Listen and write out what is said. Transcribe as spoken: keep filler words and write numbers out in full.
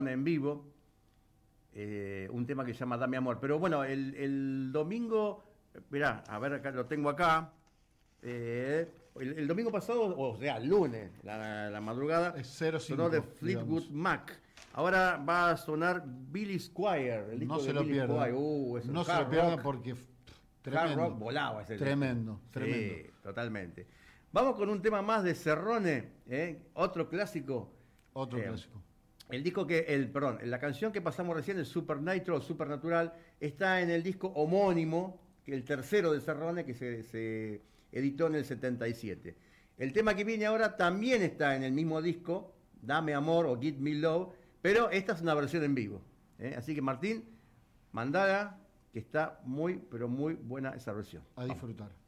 en vivo, eh, un tema que se llama Dame Amor. Pero bueno, el, el domingo, mirá, a ver, acá lo tengo acá. Eh, el, el domingo pasado, o sea, el lunes, la, la madrugada, Es cero sonó cinco, de Fleetwood digamos. Mac. Ahora va a sonar Billy Squire, el disco No se de lo Billy Squire. pierdan. Uh, es un No se hard lo pierdan rock. porque pff, Hard rock tremendo. volaba ese Tremendo, disco. tremendo. Sí, totalmente. Vamos con un tema más de Cerrone, ¿eh? Otro clásico. Otro Eh, clásico. el disco que, el, perdón, la canción que pasamos recién, el Supernatural o Supernatural, está en el disco homónimo, que el tercero de Cerrone, que se, se editó en el setenta y siete. El tema que viene ahora también está en el mismo disco, Dame Amor o Give Me Love, pero esta es una versión en vivo. ¿eh? Así que Martín, mandala, que está muy, pero muy buena esa versión. A disfrutar.